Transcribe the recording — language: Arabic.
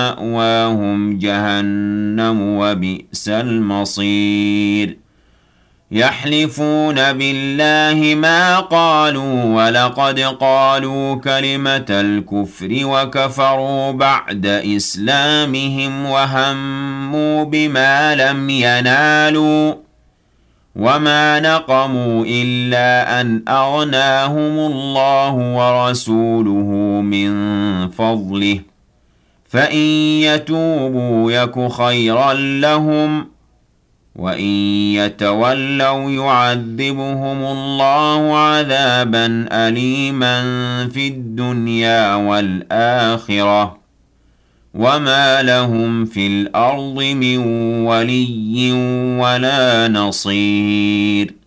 مَأْوَاهُمْ جَهَنَّمُ وَبِئْسَ الْمَصِيرُ يَحْلِفُونَ بِاللَّهِ مَا قَالُوا وَلَقَدْ قَالُوا كَلِمَةَ الْكُفْرِ وَكَفَرُوا بَعْدَ إِسْلَامِهِمْ وَهَمُّوا بِمَا لَمْ يَنَالُوا وَمَا نَقَمُوا إِلَّا أَنْ أَغْنَاهُمُ اللَّهُ وَرَسُولُهُ مِنْ فَضْلِهِ فَإِنْ يَتُوبُوا يَكُ خَيْرًا لَهُمْ وَإِنْ يَتَوَلَّوْا يُعَذِّبْهُمُ اللَّهُ عَذَابًا أَلِيمًا في الدُّنْيَا وَالْآخِرَةِ وَمَا لَهُمْ فِي الْأَرْضِ مِنْ وَلِيٍّ وَلَا نَصِيرٍ